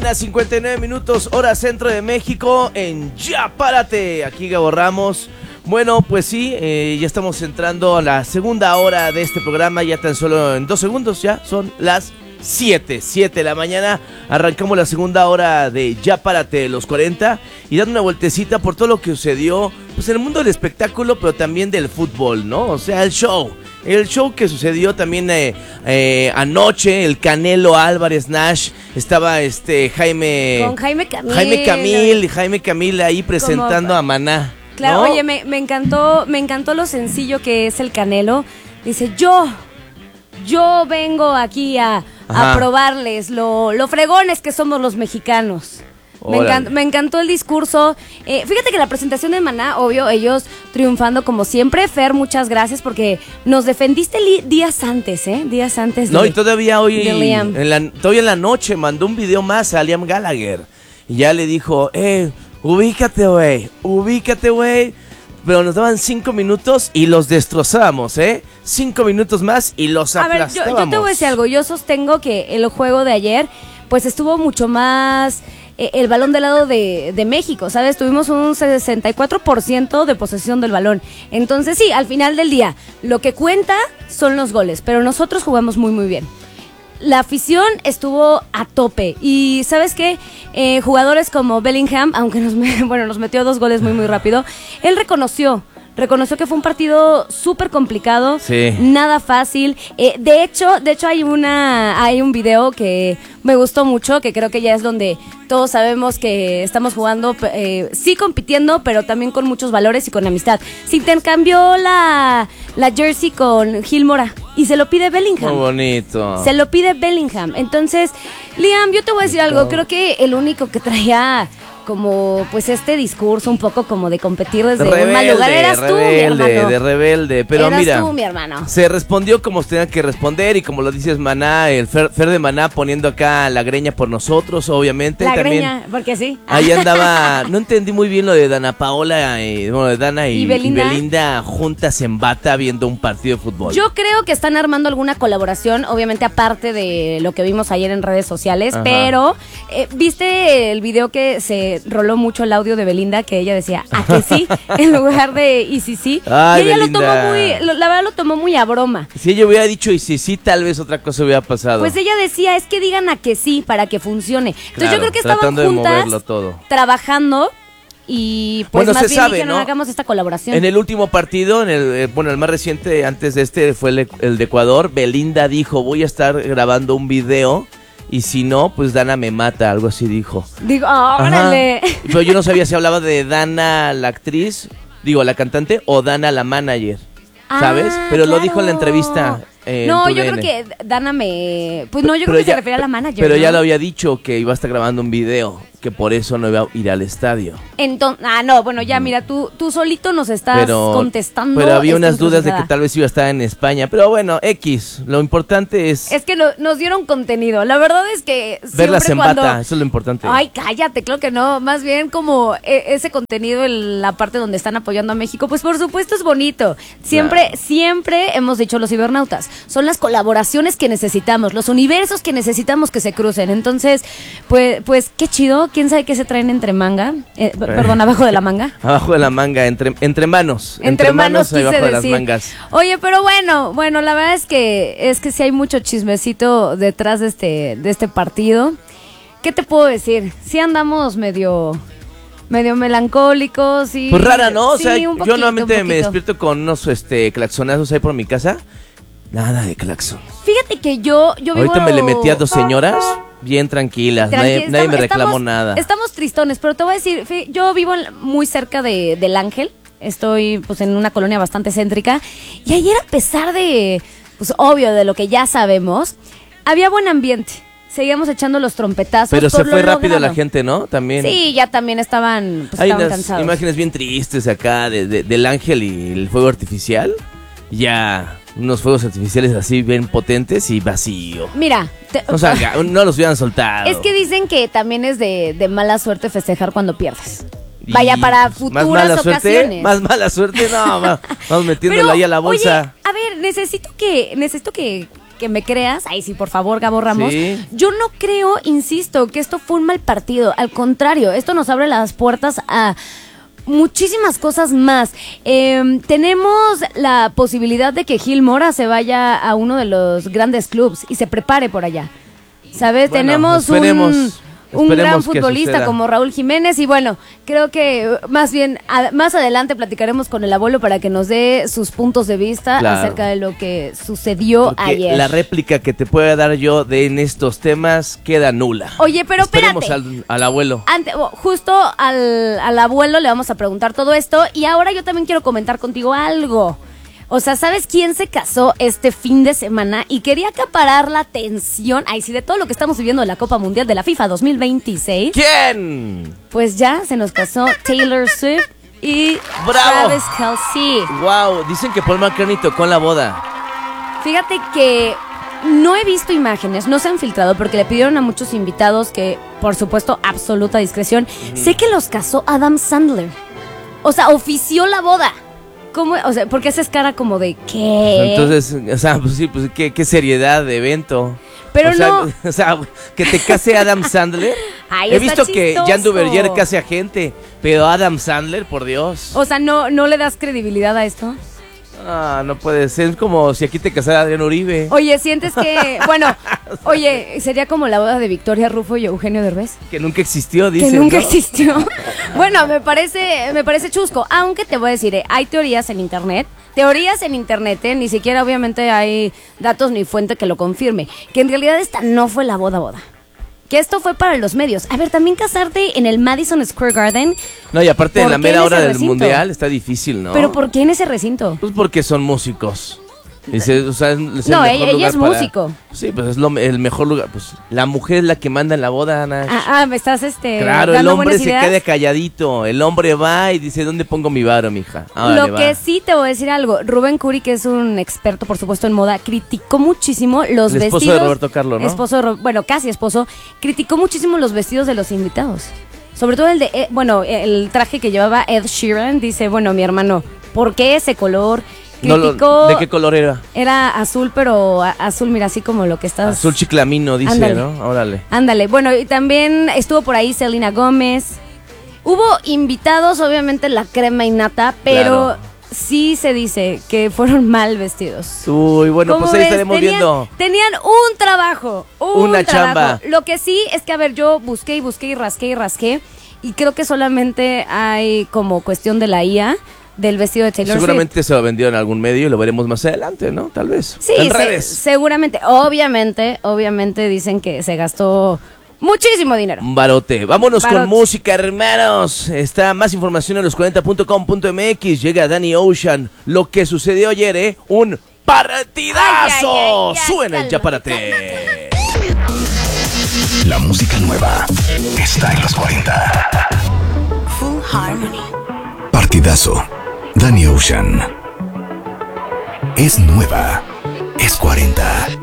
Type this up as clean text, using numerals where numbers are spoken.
Las 59 minutos, hora centro de México, en Ya Párate. Aquí Gabo Ramos. Bueno, pues sí, ya estamos entrando a la segunda hora de este programa. Ya tan solo en 2 segundos, ya son las 7 de la mañana. Arrancamos la segunda hora de Ya Párate, los 40. Y dando una vueltecita por todo lo que sucedió pues en el mundo del espectáculo, pero también del fútbol, ¿no? O sea, el show que sucedió también anoche, el Canelo Álvarez Nash, estaba con Jaime Camil ahí presentando a Maná. Claro, ¿no? oye, me encantó lo sencillo que es el Canelo. Dice, yo vengo aquí a probarles lo fregones que somos los mexicanos. Me encantó el discurso. Fíjate que la presentación de Maná, obvio, ellos triunfando como siempre. Fer, muchas gracias porque nos defendiste días antes, Días antes. No, y todavía hoy, todavía en la noche, mandó un video más a Liam Gallagher. Y ya le dijo, ubícate, güey. Pero nos daban 5 minutos y los destrozábamos, 5 minutos más y los aplastábamos. A ver, yo te voy a decir algo. Yo sostengo que el juego de ayer, pues estuvo mucho más el balón del lado de México, ¿sabes? Tuvimos un 64% de posesión del balón. Entonces sí, al final del día, lo que cuenta son los goles, pero nosotros jugamos muy, muy bien. La afición estuvo a tope y ¿sabes qué? Jugadores como Bellingham, aunque nos metió 2 goles muy, muy rápido, él reconoció que fue un partido súper complicado, sí. Nada fácil. De hecho hay un video que me gustó mucho, que creo que ya es donde todos sabemos que estamos jugando, sí compitiendo, pero también con muchos valores y con amistad. Se intercambió la jersey con Gil Mora y se lo pide Bellingham. Muy bonito. Se lo pide Bellingham. Entonces, Liam, yo te voy a decir algo. Creo que el único que traía como pues este discurso un poco como de competir desde un mal lugar eras tú, mi hermano. De rebelde, pero eras mira, tú, mi hermano. Se respondió como se tenía que responder y como lo dices Maná, el Fer de Maná poniendo acá la greña por nosotros, obviamente. La también, greña, porque sí. Ahí andaba, no entendí muy bien lo de Dana Paola, de Dana y Belinda juntas en bata viendo un partido de fútbol. Yo creo que están armando alguna colaboración, obviamente aparte de lo que vimos ayer en redes sociales, pero ¿viste el video que se roló mucho el audio de Belinda que ella decía a que sí en lugar de y sí? Ay, y ella Belinda. la verdad lo tomó muy a broma. Si ella hubiera dicho y sí, tal vez otra cosa hubiera pasado. Pues ella decía, es que digan a que sí para que funcione. Entonces claro, yo creo que estaban juntas trabajando y pues bueno, más se bien sabe, dijeron, ¿no? Hagamos esta colaboración. En el último partido, el más reciente antes de este fue el de Ecuador, Belinda dijo, voy a estar grabando un video y si no, pues Dana me mata, algo así dijo. Digo, órale. Pero yo no sabía si hablaba de Dana la actriz, la cantante, o Dana la manager, ¿sabes? Pero claro. Lo dijo en la entrevista. No, yo creo que Dana yo creo que se refiere a la manager. Pero ¿no? ya lo había dicho que iba a estar grabando un video, que por eso no iba a ir al estadio. Entonces, ya mira, tú solito nos estás contestando. Pero había unas dudas de que tal vez iba a estar en España. Pero bueno, lo importante es... Es que nos dieron contenido. La verdad es que verlas en bata, eso es lo importante. Ay, cállate, creo que no. Más bien como ese contenido en la parte donde están apoyando a México, pues por supuesto es bonito. Siempre hemos dicho los cibernautas. Son las colaboraciones que necesitamos, los universos que necesitamos que se crucen. Entonces, pues qué chido. ¿Quién sabe qué se traen entre manga? Perdón, abajo de la manga. Abajo de la manga, entre manos. Entre manos abajo quise de decir. las mangas. Oye, pero bueno, la verdad es que sí hay mucho chismecito detrás de este partido. ¿Qué te puedo decir? Sí andamos medio melancólicos y... Pues rara, ¿no? O sí, sea, yo normalmente me despierto con unos claxonazos ahí por mi casa. Nada de claxon. Fíjate que yo vivo... Ahorita me le metí a 2 señoras bien tranquilas, nadie me reclamó nada. Estamos tristones, pero te voy a decir, yo vivo muy cerca del Ángel, estoy pues en una colonia bastante céntrica, y ayer a pesar de, pues obvio, de lo que ya sabemos, había buen ambiente. Seguíamos echando los trompetazos. Pero se fue rápido la gente, ¿no? También. Sí, ya también estaban cansados. Imágenes bien tristes acá del Ángel y el fuego artificial. Ya unos fuegos artificiales así bien potentes y vacío. Mira, no los hubieran soltado. Es que dicen que también es de mala suerte festejar cuando pierdes. Vaya, para futuras ocasiones. Más mala suerte, no, vamos metiéndola ahí a la bolsa. Oye, a ver, necesito que que me creas. Ay, sí, por favor, Gabo Ramos. Sí. Yo no creo, insisto, que esto fue un mal partido. Al contrario, esto nos abre las puertas a muchísimas cosas más. Tenemos la posibilidad de que Gil Mora se vaya a uno de los grandes clubs y se prepare por allá. ¿Sabes? Bueno, Tenemos un gran esperemos que futbolista suceda. como Raúl Jiménez y bueno, creo que más bien más adelante platicaremos con el abuelo para que nos dé sus puntos de vista Claro. acerca de lo que sucedió Porque ayer. la réplica que te pueda dar yo en estos temas queda nula. Oye, pero Esperemos espérate. al abuelo. Justo al abuelo le vamos a preguntar todo esto y ahora yo también quiero comentar contigo algo. O sea, ¿sabes quién se casó este fin de semana y quería acaparar la atención? Ay, sí, de todo lo que estamos viviendo en la Copa Mundial de la FIFA 2026. ¿Quién? Pues ya se nos casó Taylor Swift y ¡Bravo! Travis Kelce. Wow, dicen que Paul McCartney tocó en la boda. Fíjate que no he visto imágenes, no se han filtrado porque le pidieron a muchos invitados que, por supuesto, absoluta discreción. Sé que los casó Adam Sandler. O sea, ofició la boda. ¿Cómo? O sea, ¿por qué haces cara como de qué? Entonces, o sea, pues sí, pues qué seriedad de evento. Pero o sea, no. O sea, que te case Adam Sandler. Ay, He está visto que chistoso. Jan Duverger case a gente, pero Adam Sandler, por Dios. O sea, ¿no le das credibilidad a esto? Ah, no puede ser. Es como si aquí te casara Adrián Uribe. Oye, sientes que... Bueno, oye, sería como la boda de Victoria Rufo y Eugenio Derbez. Que nunca existió, Que dicen. nunca ¿no? existió. Bueno, me parece chusco. Aunque te voy a decir, hay teorías en internet. Ni siquiera obviamente hay datos ni fuente que lo confirme. Que en realidad esta no fue la boda. Que esto fue para los medios. A ver, también casarte en el Madison Square Garden. No, y aparte de ¿Por la qué mera en hora ese del recinto? mundial está difícil, ¿no? ¿Pero por qué en ese recinto? Pues porque son músicos. O sea, es el No, mejor ella lugar es músico. Sí, pues es el mejor lugar. Pues la mujer es la que manda en la boda, Ana. Me estás Claro, el dando hombre buenas se ideas. queda calladito. El hombre va y dice, ¿dónde pongo mi varo, mija? Órale, Lo va. que sí te voy a decir algo, Rubén Curi, que es un experto, por supuesto, en moda, criticó muchísimo los El vestidos. esposo de Roberto Carlos, ¿no? Esposo de bueno, casi esposo, criticó muchísimo los vestidos de los invitados. Sobre todo el de, el traje que llevaba Ed Sheeran. Dice, bueno, mi hermano, ¿por qué ese color? Criticó. ¿De qué color era? Era azul, pero azul, mira, así como lo que estás. Azul chiclamino, dice, Ándale. ¿no? Órale. Ándale, bueno, y también estuvo por ahí Selena Gómez. Hubo invitados, obviamente la crema innata, pero Claro. sí se dice que fueron mal vestidos. Uy, bueno, ¿Cómo pues ahí ves? estaremos viendo. Tenían un trabajo, Una trabajo. chamba. Lo que sí es que, a ver, yo busqué y rasqué, y creo que solamente hay como cuestión de la IA del vestido de Taylor Swift. Seguramente se lo vendió en algún medio y lo veremos más adelante, ¿no? Tal vez. Sí, en redes. seguramente. Obviamente dicen que se gastó muchísimo dinero. Un barote. Vámonos Barote. con música, hermanos. Está más información en los40.com.mx. Llega Danny Ocean. Lo que sucedió ayer, un partidazo. Ay, Suena el cálmate, Ya Párate. La música nueva está en los 40. Full Harmony. Partidazo. Danny Ocean. Es nueva. Es 40.